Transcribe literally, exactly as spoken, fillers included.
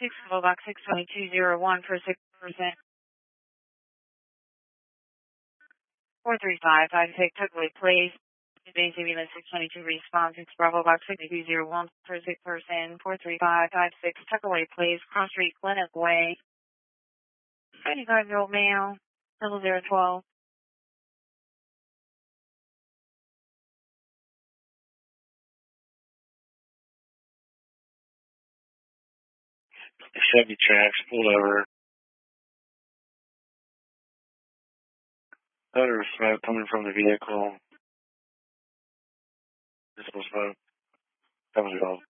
six, Bravo Box six two two zero one for six percent. four three five five six, Tuckaway Place. Base ambulance six twenty-two response. It's Bravo Box six two zero one for six percent. four three five five six, Tuckaway Place, Cross Street, Clinic Way. twenty-five-year-old male, double zero twelve. Chevy tracks pulled over. Odor of smoke coming from the vehicle. This was smoke. That was all.